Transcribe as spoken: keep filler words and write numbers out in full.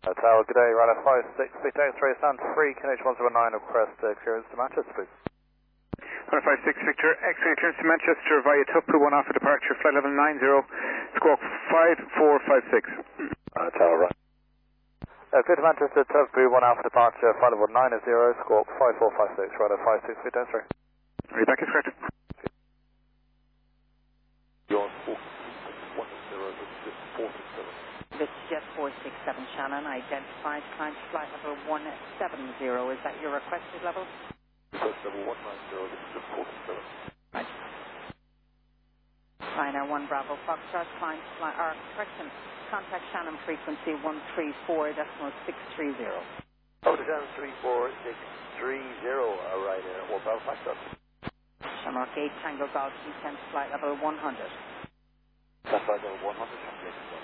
Uh, Tower, good day, Radar five six, Victor X-ray, stand three, K H one seven nine, request uh, clearance to Manchester, please. Radar five six, Victor X-ray, clearance to Manchester via Tupper, one after departure, flight level nine zero, squawk five four five six. Uh, Tower, right. Uh, clear to Manchester, Tupper, one after departure, flight level nine zero, squawk five four five six, Radar five six, Victor X-ray. Are you back, is correct? You're four one zero, four six seven. This Jet four six seven Shannon, identified climb flight level one seven zero. Is that your requested level? Request level one nine zero, this is four six seven. Right. China one Bravo Foxtrot, climb flight, or correction, contact Shannon frequency one three four decimal six three zero. Oh, the Shannon three four six three zero, uh, right, uh, or Bravo Foxtrot. Shamrock eight Tango Golf descent flight level one hundred. That's flight level one hundred,